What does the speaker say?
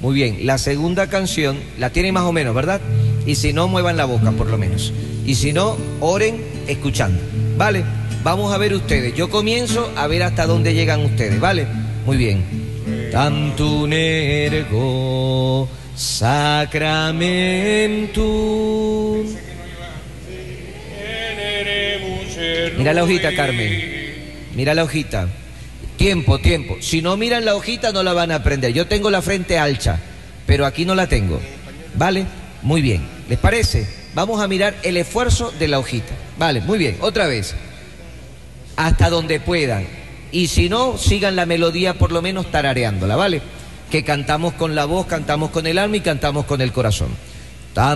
Muy bien, la segunda canción la tienen más o menos, ¿verdad? Y si no, muevan la boca por lo menos. Y si no, oren escuchando. ¿Vale? Vamos a ver ustedes. Yo comienzo a ver hasta dónde llegan ustedes, ¿vale? Muy bien. Tantum ergo sacramentum. Mira la hojita, Carmen. Mira la hojita. Tiempo. Si no miran la hojita no la van a aprender. Yo tengo la frente ancha, pero aquí no la tengo. ¿Vale? Muy bien. ¿Les parece? Vamos a mirar el esfuerzo de la hojita. Vale, muy bien. Otra vez. Hasta donde puedan. Y si no, sigan la melodía por lo menos tarareándola, ¿vale? Que cantamos con la voz, cantamos con el alma y cantamos con el corazón.